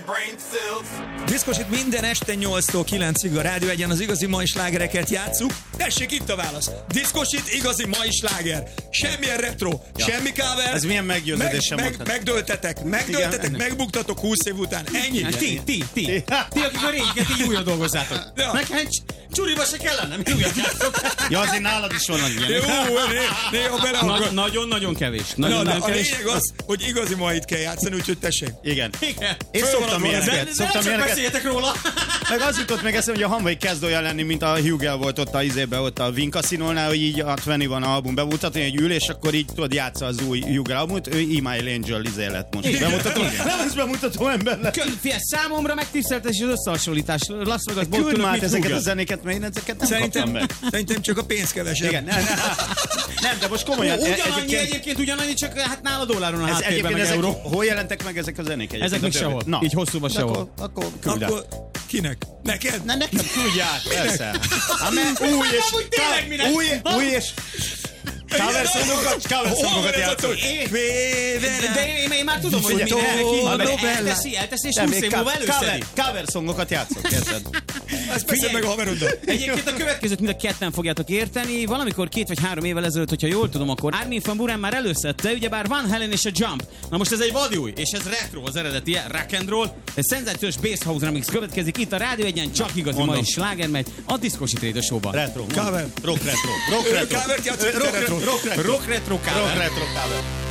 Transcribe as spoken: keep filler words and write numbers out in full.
Diszkosit minden este nyolctól kilencig a Rádió Egyen az igazi mai slágereket játsszuk. Tessék, itt a válasz. Diszkosit igazi mai sláger. Semmilyen retro, ja. semmi cover. Ez milyen meggyőződésem meg, meg, Megdöltetek, megdöltetek, igen. megbuktatok húsz év után. Ennyi. Igen, ti, ti, ti. Ti, akik a régiket így újra dolgozzátok. Ja. Nekem csuriba se kellene, mi újat játszok. Ja, azért nálad is vannak ilyen. Jó, néha bele Nagy, Nagyon-nagyon kevés. Nagyon, na, nagyon na, kevés. A lényeg az, hogy igazi mait kell játszani, úgyhogy tessék. Igen. Igen. Én szoktam ilyeneket. Szoktam ilyeneket. Beszéljetek róla. Meg az jutott meg eszembe, hogy a Hanvai kezd olyan lenni, mint a Hugel volt ott a izébe, ott a Win Casino-nál, hogy így a húsz van album bemutatni, egy ül, és akkor így tudod játsza az új Hugel albumot, ő E-Mail Angel izé lett most. Bemutató. Nem az bemutató ember lett. Figyelj, számomra megtiszteltetés és az összehasonlítás. Las Vegas Bolt tőlük mit ezeket a zenéket, mert én ezeket nem szerintem, kaptam meg. Szerintem csak a pénz kevesebb. Igen, nem, nem, nem, de most komolyan. Ugyanannyi egyébként, ugyanannyi, csak hát nála dolláron a háttérben meg ezek, euró. hol jelentek meg ezek a zenék? Ezek még sehol. Na. Így hosszúban sehol. Akkor, akkor, akkor kinek? Neked? Ne, nekem küldjál, persze. Új és... Új, új és... Cover songokat, cover songokat játszol. De én már tudom, hogy mindenki elteszi, elteszi, és húsz év múlva előszedi. Cover songokat játszol, érted? Ezt beszél meg a haveroddal. Egyébként a következőt mind a ketten fogjátok érteni. Valamikor két vagy három évvel ezelőtt, hogyha jól tudom, akkor Armin van Buuren már előszedte, ugyebár Van Halen és a Jump. Na most ez egy vadúj, és ez retro az eredeti, rock and roll. Ez szenzációs bass house remix következik. Itt a Rádió Egyen csak igazi Mondom. mai sláger megy a Diszkosi Radio Show-ban. Retro. Cover. Rock retro. Rock retro. Cover-t játszik, rock retro. Rock retro cover. Rock retro cover.